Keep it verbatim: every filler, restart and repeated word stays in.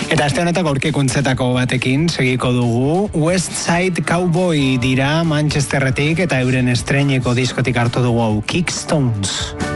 Eta aste honetako aurkikuntzetako batekin segiko dugu. West Side Cowboy dira Manchesterretik eta euren estreineko diskotik hartu dugu hau, Kickstones.